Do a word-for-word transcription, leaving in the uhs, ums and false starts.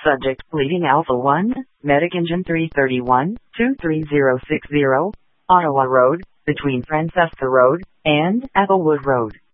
Subject, leading Alpha one, Medic Engine three thirty-one, two three zero six zero, Ottawa Road, between Francesca Road and Applewood Road.